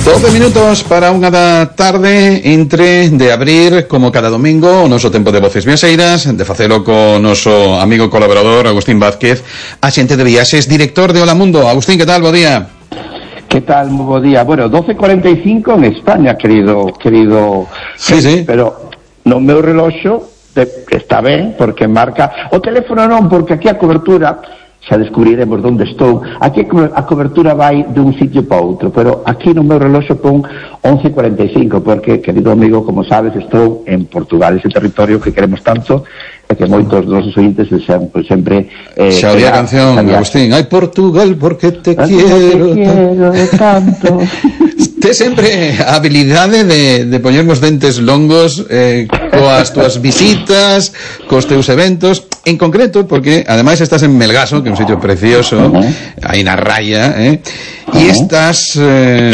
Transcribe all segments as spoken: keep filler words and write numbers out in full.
doce minutos para unha da tarde entre de abrir, como cada domingo, o noso tempo de Voces Viaxeiras, de facelo co noso amigo colaborador Agustín Vázquez, axente de viaxes, director de Hola Mundo. Agustín, que tal? Bo día. Que tal? Moi bo día. Bueno, doce cuarenta e cinco en España, querido, querido. Sí, sí. Pero no meu reloxo de, está ben, porque marca o teléfono non, porque aquí a cobertura xa descubriremos onde estou. Aquí a cobertura vai dun sitio para outro, pero aquí no meu reloxo pon once cuarenta e cinco, porque, querido amigo, como sabes, estou en Portugal, ese territorio que queremos tanto e que moitos dos nosos ointes sempre, sempre eh, xa oía a canción, sabía... Agustín, ai Portugal, porque te Ay, quiero, te quiero tanto. Te sempre a habilidade de, de poñernos dentes longos eh, coas túas visitas, cos teus eventos, en concreto, porque ademais estás en Melgaso, que é un sitio precioso, uh-huh. aí na raya, eh, uh-huh. e estás eh,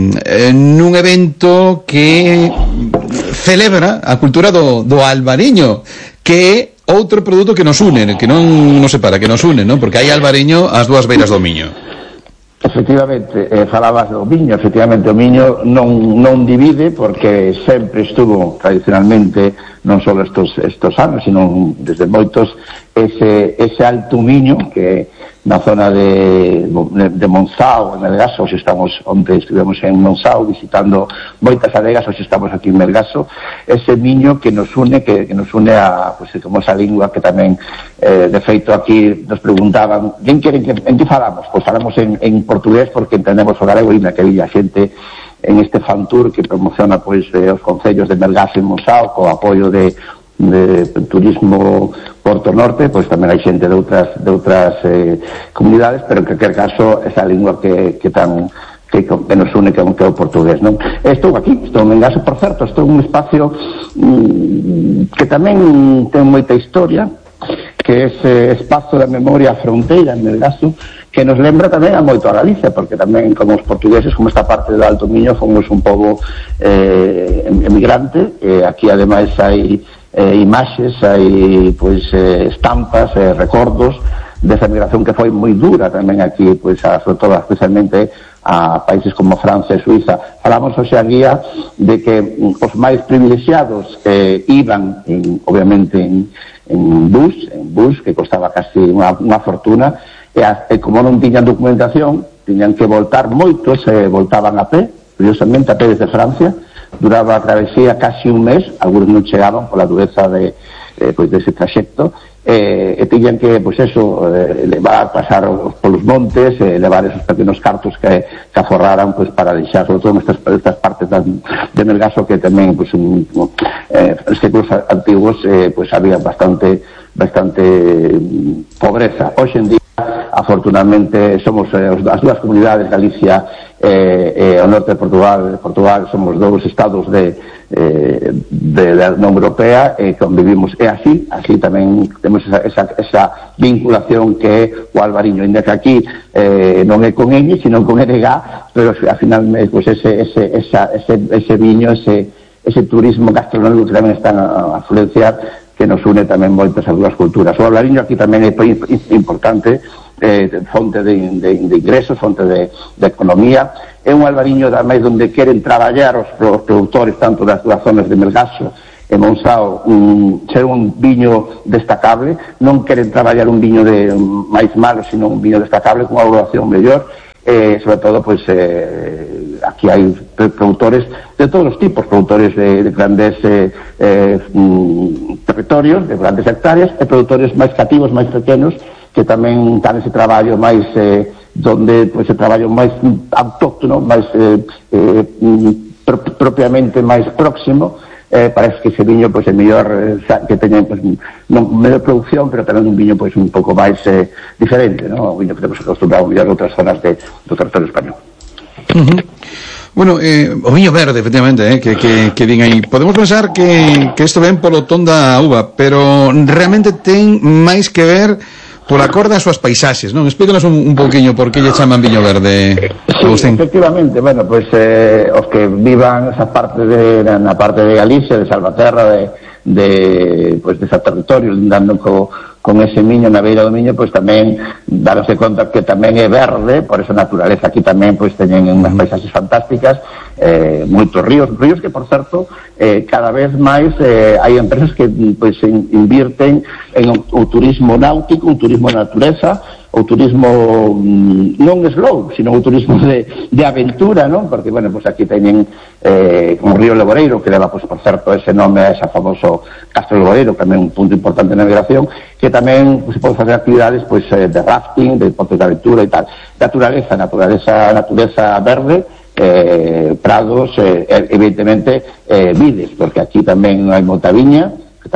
nun evento que celebra a cultura do, do albariño, que é outro produto que nos une, que non nos separa, que nos une, non? Porque hai albariño ás dúas beiras do Miño. Efectivamente, eh, falabas do Miño, efectivamente o Miño non, non divide, porque sempre estuvo tradicionalmente, non só estos, estos anos, sino desde moitos, ese, ese alto Miño, que na zona de, de Monzao, en Melgaso, hoxe estamos, onde estivemos en Monzao, visitando moitas adegas, hoxe estamos aquí en Melgaso, ese Miño que nos une, que, que nos une a, pues, como esa lingua que tamén, eh, de feito aquí nos preguntaban, quen queren que, en que falamos? Pois falamos en, en portugués, porque entendemos o galego, e na que villa xente en este fan tour que promociona, pois, eh, os concellos de Melgaso e Monzao, co apoio de de turismo Porto Norte, pois tamén hai xente de outras de outras eh, comunidades, pero en calquer caso esa lingua que, que tan que, que nos une, que, que é o portugués, non? Estou aquí, estou en Melgaso, por certo, estou en un espacio mm, que tamén ten moita historia, que é ese espazo da memoria fronteira en Melgaso, que nos lembra tamén a moito a Galicia, porque tamén como os portugueses, como esta parte do Alto Miño, fomos un pobo eh, emigrante, e aquí ademais hai eh, imaxes, hai pois eh, estampas, eh, recordos desa migración que foi moi dura tamén aquí, pois a, sobre todo especialmente a países como Francia e Suiza. Falamos hoxe a guía de que os máis privilexiados eh, iban en, obviamente en, en bus, en bus que costaba casi unha, unha fortuna, e, a, e como non tiñan documentación, tiñan que voltar moitos, e voltaban a pé, curiosamente a pé desde Francia. Duraba a travesía casi un mes, algunos non chegaban pola dureza de, eh, pois dese traxecto, eh, e tiñan que, pois eso, eh, levar, pasar polos montes, eh, levar esos pequenos cartos que, que aforraran, pois, para deixar, sobre todo nestas, nestas partes de, de Melgaso, que tamén, pois, un, eh, en séculos antiguos, eh, pois, había bastante, bastante pobreza. Hoxe en día, afortunadamente, somos eh, as dúas comunidades, Galicia e eh, eh, o norte de Portugal, Portugal somos dous estados de, eh, de, de da Unión Europea, e eh, convivimos, e así, así tamén temos esa, esa, esa vinculación que é o albariño, ainda que aquí eh, non é con N, sino con N G, pero ao final, pues, ese, ese, esa, ese, ese viño, ese, ese turismo gastronómico que tamén están a, a influenciar, que nos une tamén moitas as dúas culturas. O albariño aquí tamén é importante, eh, fonte de, de, de ingresos, fonte de, de economía. É un albariño tamén onde queren traballar os, os produtores tanto das dúas zonas de Melgaso e Monzao, um, ser un viño destacable, non queren traballar un viño de máis malo, sino un viño destacable con unha evaluación mellor. Eh, sobre todo, pues, eh, aquí hai produtores de todos os tipos, produtores de, de grandes eh, eh, mm, territorios, de grandes hectáreas, e produtores máis cativos, máis pequenos, que tamén dan ese traballo máis eh, donde, pues, ese traballo máis autóctono, máis eh, eh, pro, propiamente máis próximo. Eh, parece que ese viño, pois, pues, é mellor eh, que teña, pues, non mellor producción, pero tamén un viño, pois, pues, un pouco máis eh, diferente, ¿no? Un viño que temos acostumbrado a mellor outras zonas de, do territorio español. Uh-huh. Bueno, eh, o viño verde, efectivamente, eh, que, que, que din aí. Podemos pensar que, que isto ven polo ton da uva, pero realmente ten máis que ver pola cor das súas paisaxes, non? Explícanos un, un pouquiño por que lle chaman viño verde, Agustín. Sí, efectivamente, bueno, pois pues, eh, os que vivan esa parte de, na parte de Galicia, de Salvaterra, de, de, pues, de ese territorio, lindando co, con ese miño na beira do miño, pois tamén darse conta que tamén é verde, por esa naturaleza aquí tamén pois teñen unhas paisaxes fantásticas, eh, moitos ríos, ríos que por certo eh, cada vez máis eh, hai empresas que pois invirten en o, o turismo náutico, o turismo de natureza, o turismo non slow, sino o turismo de, de aventura, non? Porque, bueno, pues aquí teñen eh, como Río Leboreiro, que leva, pues, por certo, ese nome a ese famoso Castro Leboreiro, que tamén é un punto importante na navegación, que tamén pues, se pode facer actividades pues, eh, de rafting, de deportes de aventura e tal. Naturaleza, naturaleza, naturaleza verde, eh, prados, eh, evidentemente, eh, vides, porque aquí tamén hai moita viña, que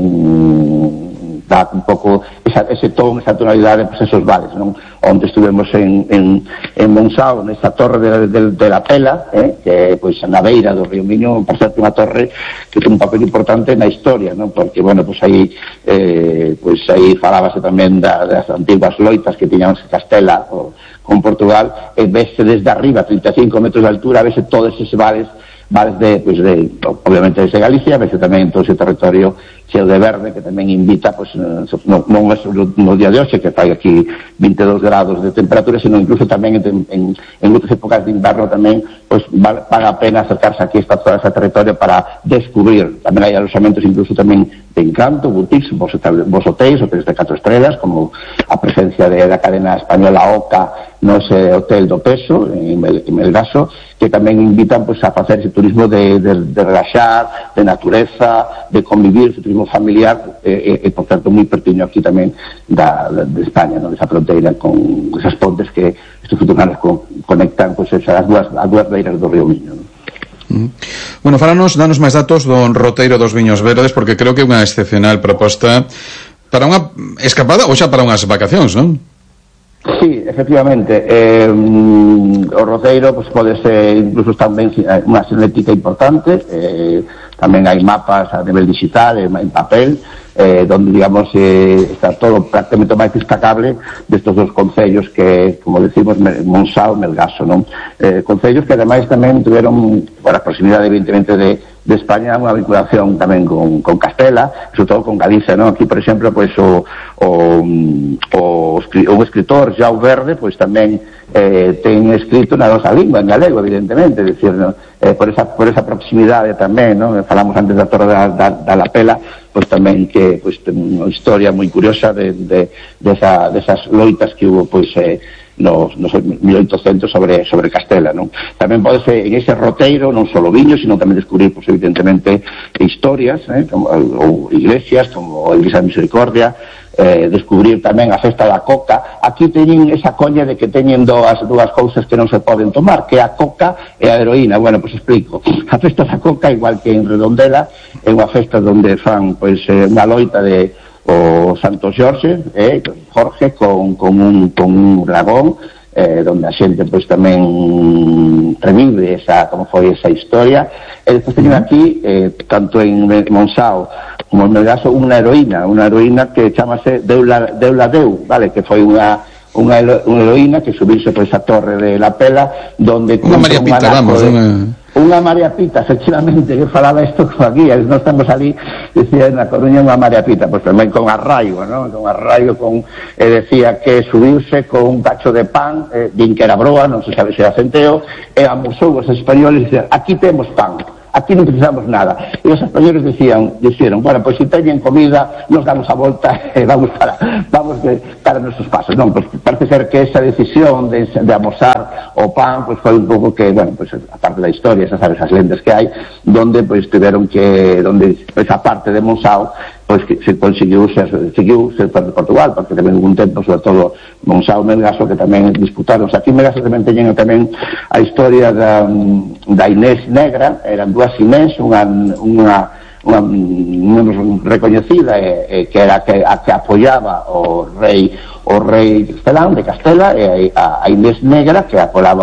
tamén dá un pouco esa, ese ton, esa tonalidade, pues esos vales, non? Onde estuvemos en, en, en Monsao, nesta torre de, de, de la Pela, eh, que pois na beira do río Miño, por certo, unha torre que ten un papel importante na historia, non? Porque, bueno, pois aí eh, pois aí falábase tamén da, das antiguas loitas que tiñamos en Castela o, con Portugal, e vese desde arriba, trinta e cinco metros de altura, vese todos eses vales vales de, pues de, obviamente desde Galicia, vese tamén todo ese territorio cheo de verde, que tamén invita, pues, non no é no día de hoxe, que fai aquí vinte e dous grados de temperatura, sino incluso tamén en, en, en outras épocas de inverno tamén, pues, vale, vale a pena acercarse aquí a esta zona, a ese territorio, para descubrir. Tamén hai alojamentos incluso tamén de encanto, boutiques, vos, vos hotéis, hotéis de catro estrelas, como a presencia de la cadena española Oca, no ese hotel do Peso, en, Mel, en Melgaso, que tamén invitan, pues, a facer ese turismo de, de, de relaxar, de natureza, de convivir, ese turismo familiar, e, eh, eh, por certo, moi pertiño aquí tamén da, de, de España, ¿no? Esa fronteira con esas pontes que estes futuros con, conectan, pues, esas dúas, as dúas beiras do río Miño, ¿no? Mm. Bueno, falanos, danos máis datos do roteiro dos viños verdes, porque creo que é unha excepcional proposta para unha escapada ou xa para unhas vacacións, non? Sí, efectivamente, eh, o roteiro pues, pode ser incluso tamén unha senética importante, eh, tamén hai mapas a nivel digital, en papel, eh, donde, digamos, eh, está todo prácticamente máis destacable destes dos concellos que, como decimos, Monsao e Melgaso, non? Eh, concellos que ademais tamén tuveron, por a proximidade, evidentemente, de, de España, unha vinculación tamén con, con Castela, sobre todo con Galicia, non? Aquí, por exemplo, pues, o, o, o, o escritor Jau Verde, pois tamén eh, ten escrito na nosa lingua, en galego, evidentemente, é dicir, ¿no? eh, por, esa, por esa proximidade tamén, non? Falamos antes da Torre da, da, da la Pela, pois tamén que pois, ten unha historia moi curiosa de, de, de, esa, de esas loitas que hubo pois, eh, nos, nos mil oitocentos sobre, sobre Castela, non? Tamén pode ser en ese roteiro non só viños, sino tamén descubrir, pois, evidentemente, historias, eh, como, ou iglesias, como a Iglesia de Misericordia, eh, descubrir tamén a festa da coca. Aquí teñen esa coña de que teñen dúas, dúas cousas que non se poden tomar, que é a coca e a heroína. Bueno, pois explico. A festa da coca, igual que en Redondela, é unha festa onde fan pois eh, unha loita de o Santo Xorxe, eh, Jorge, con, con, un, con un dragón, eh, donde a xente pois tamén revive esa, como foi esa historia. E despois teñen aquí, eh, tanto en Monsao como en Melgaso, unha heroína, unha heroína que chamase Deula, Deula Deu, vale, que foi unha unha, unha heroína que subirse por esa torre de la Pela, donde unha María Pita, vamos, de, unha... unha María Pita, efectivamente, que falaba isto como aquí, non estamos ali, decía na Coruña unha María Pita, pois tamén con arraigo, non? Con arraigo, con, eh, decía que subirse con un cacho de pan, eh, din que era broa, non se sabe se era centeo, e amosou os españoles, dicían, aquí temos pan, aquí non precisamos nada. E os españoles decían, dixeron, bueno, pois se teñen comida, nos damos a volta e vamos para vamos de, para nosos pasos. Non, pois parece ser que esa decisión de, de amosar o pan, pois foi un pouco que, bueno, pois a parte da historia, esas sabes as lendas que hai, donde pois tiveron que, donde esa parte de Monsao, pois que se conseguiu se seguiu ser parte de Portugal, porque tamén hubo un tempo, sobre todo Monsao e Melgaso, que tamén disputaron. Aquí en Melgaso tamén teñen tamén a historia da, da Inés Negra, eran dúas Inés, unha, unha, unha, unha recoñecida, eh, que era que, a que apoiaba o rei o rei Castelán de Castela, e a, a Inés Negra, que apoiaba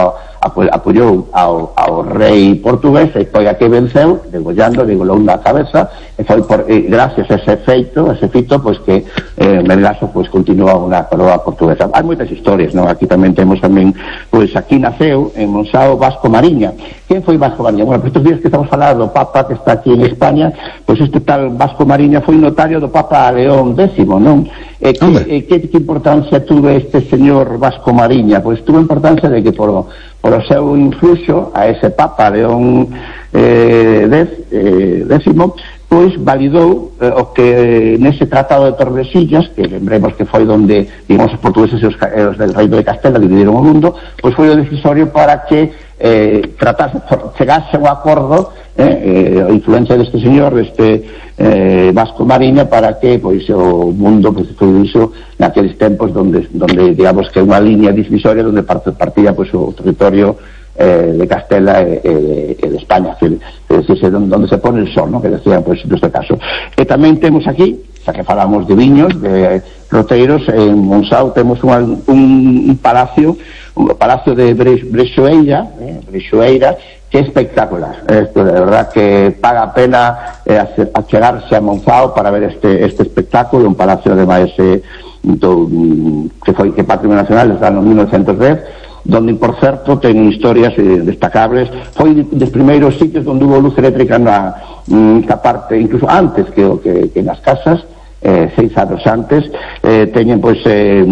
apoyou ao, ao rei portugués e foi a que venceu, degollando, degolou na cabeza, e foi por, e gracias a ese feito, a ese fito, pois que eh, Melgaso pois continúa unha coroa portuguesa. Hai moitas historias, non? Aquí tamén temos tamén, pois aquí naceu en Monsáu Vasco Mariña. Quen foi Vasco Mariña? Bueno, por estes días que estamos falando do Papa que está aquí en España, pois este tal Vasco Mariña foi notario do Papa León décimo, non? E que, e que, que importancia tuve este señor Vasco Mariña? Pois tuvo importancia de que por, por o seu influxo a ese Papa León eh, dez, eh, décimo, pois validou eh, o que nese tratado de Tordesillas, que lembremos que foi donde, digamos, os portugueses e os, os del Reino de Castela dividiron o mundo, pois foi o decisorio para que eh, tratase, chegase un acordo, eh, eh, a influencia deste señor, deste eh, Vasco Mariña, para que pois o mundo pois, foi iso naqueles tempos donde, donde digamos que unha línea divisoria donde partía pois, o territorio Eh, de Castela e, e, e de España, que, que decirse donde, donde se pone el sol, ¿no? Que decían, pues, neste caso. E tamén temos aquí, xa que falamos de viños, de roteiros, en Monsáu temos un, un, un palacio, un palacio de Brexoeira, eh, Brexoeira, que é espectacular. Esto, de verdad, que paga a pena eh, achegarse a Monsáu para ver este, este espectáculo, un palacio, ademais, eh, do, que foi que Patrimonio Nacional desde o mil novecientos dez, donde, por certo, ten historias eh, destacables. Foi dos primeiros sitios onde hubo luz eléctrica na, na parte, incluso antes que, que, que nas casas, eh, seis anos antes, eh, teñen, pois, eh,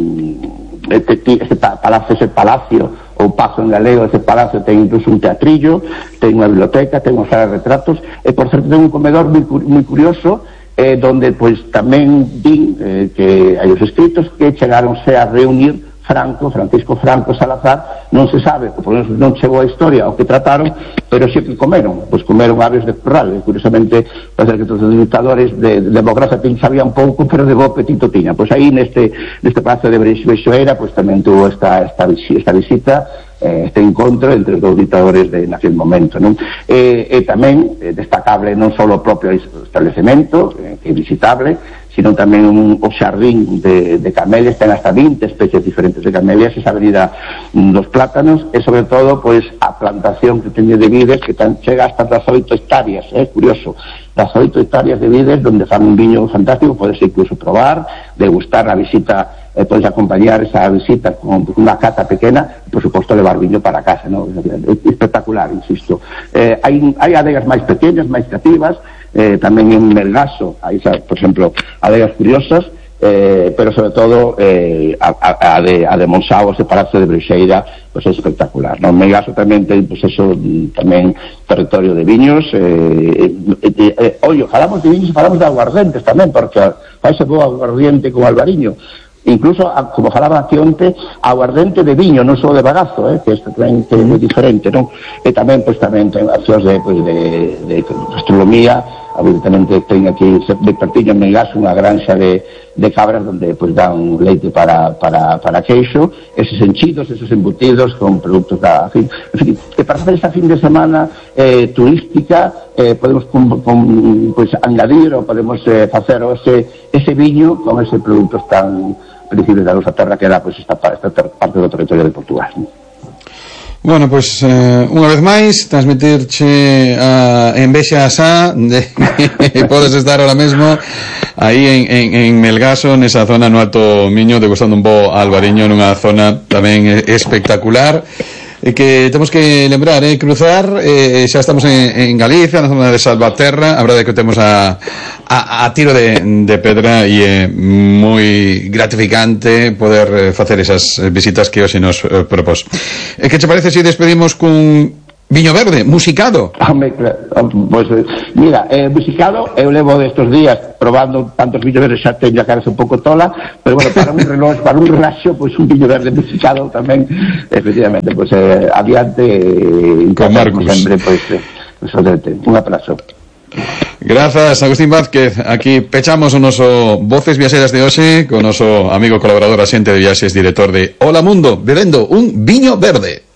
este, este palacio, ese palacio, ou pazo en galego, ese palacio ten incluso un teatrillo, ten unha biblioteca, ten unha sala de retratos, e, por certo, ten un comedor moi, moi curioso, eh, donde, pois, tamén din eh, que hai os escritos que chegaronse a reunir Franco, Francisco Franco Salazar, non se sabe, por menos non chegou a historia o que trataron, pero sí que comeron, pois comeron aves de corral, e curiosamente parece que todos os dictadores de, de democracia sabían pouco, pero de bo apetito tiña. Pois aí neste, neste palacio de Brexoeira, pois tamén tuvo esta, esta, esta visita, eh, este encontro entre os dous dictadores de naquele momento, non? E, e tamén eh, destacable non só o propio establecemento, eh, que é visitable, sino tamén un, o xardín de, de camelias, ten hasta vinte especies diferentes de camelias, esa avenida dos plátanos, e sobre todo, pois, a plantación que teñe de vides, que tan, chega hasta das oito hectáreas, é eh, curioso, das oito hectáreas de vides, donde fan un viño fantástico, podes incluso probar, degustar a visita, eh, podes acompañar esa visita con unha cata pequena, e, por suposto, levar viño para casa, ¿no? É espectacular, insisto. Eh, hai, hai adegas máis pequenas, máis creativas, eh, tamén en Melgaso, aí, por exemplo, adegas curiosas, eh, pero sobre todo eh, a, a, a, de, a de Monsáu, ese palacio de Brexeira, pues é espectacular, ¿no? Melgaso tamén ten, pues eso, tamén territorio de viños, eh, eh, eh, eh, oye, falamos de viños e falamos de aguardentes tamén, porque faise bo aguardiente con albariño, incluso, como falaba aquí onte, aguardente de viño, non só de bagazo, eh, que isto tamén é moi diferente, non? E tamén, pois, tamén ten accións de, pois, de, de gastronomía, evidentemente ten aquí de pertiño en Melgaso unha granxa de, de cabras donde, pois, dan leite para, para, para queixo, eses enchidos, esos embutidos con produtos da fin, en fin, que para facer esta fin de semana eh, turística, eh, podemos con, con, pois, añadir ou podemos eh, facer ese, ese viño con ese produtos tan principios da nosa terra que era, pois, esta, esta parte do territorio de Portugal, ¿no? Bueno, pois, pues, eh, unha vez máis, transmitirche a envexa asá de que podes estar ahora mesmo aí en, en, en Melgaso, nesa zona no Alto Miño, degustando un bo albariño nunha zona tamén espectacular, e que temos que lembrar, eh, cruzar, eh, xa estamos en, en Galicia, na zona de Salvaterra, a verdade que temos a, a, a tiro de, de pedra, e é moi gratificante poder facer esas visitas que hoxe nos eh, propós. E que che parece se despedimos cun viño verde, musicado? Home, pues, mira, eh, musicado, eu levo destos días probando tantos viños verdes, xa teño a cabeza un pouco tola, pero bueno, para un reloj, para un relaxo, pois pues, un viño verde musicado tamén, efectivamente, pois, pues, eh, adiante, eh, con Marcus. Sempre, pois, pues, eh, un abrazo. Grazas, Agustín Vázquez. Aquí pechamos o noso Voces Viaxeras de hoxe con o noso amigo colaborador asente de viaxes, director de Hola Mundo, bebendo un viño verde.